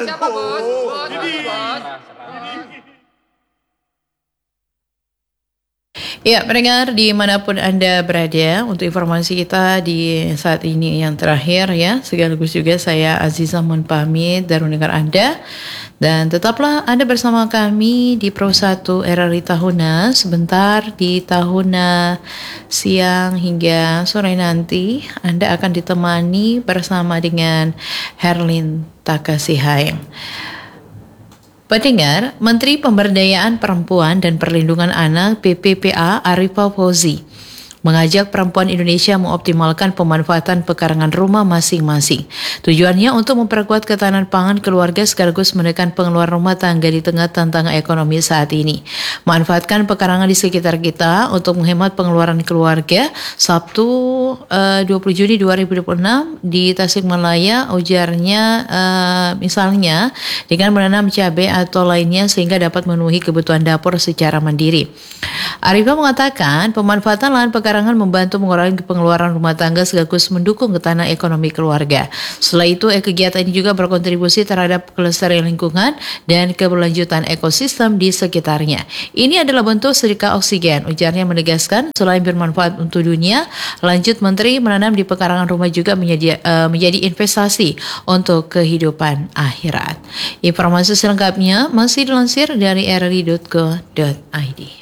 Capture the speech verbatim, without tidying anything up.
siapa bos? Bos, bos. Ya, pendengar dimanapun Anda berada, untuk informasi kita di saat ini yang terakhir ya, sekaligus juga saya Aziza mohon pamit dari mendengar Anda. Dan tetaplah Anda bersama kami di Pro satu R R I Tahuna, sebentar di Tahuna siang hingga sore nanti Anda akan ditemani bersama dengan Herlin Takasihai. Pendengar, Menteri Pemberdayaan Perempuan dan Perlindungan Anak P P P A Arifah Fauzi mengajak perempuan Indonesia mengoptimalkan pemanfaatan pekarangan rumah masing-masing. Tujuannya untuk memperkuat ketahanan pangan keluarga sekaligus menekan pengeluaran rumah tangga di tengah tantangan ekonomi saat ini. Manfaatkan pekarangan di sekitar kita untuk menghemat pengeluaran keluarga. Sabtu uh, dua puluh Juni dua ribu dua puluh enam di Tasikmalaya, ujarnya uh, misalnya dengan menanam cabai atau lainnya sehingga dapat memenuhi kebutuhan dapur secara mandiri. Arifah mengatakan pemanfaatan lahan pekarangan membantu mengurangi pengeluaran rumah tangga sekaligus mendukung ketahanan ekonomi keluarga. Setelah itu, kegiatan ini juga berkontribusi terhadap kelestarian lingkungan dan keberlanjutan ekosistem di sekitarnya. Ini adalah bentuk sedekah oksigen, ujarnya menegaskan selain bermanfaat untuk dunia, lanjut Menteri menanam di pekarangan rumah juga menjadi, uh, menjadi investasi untuk kehidupan akhirat. Informasi selengkapnya masih dilansir dari r r i dot co dot i d.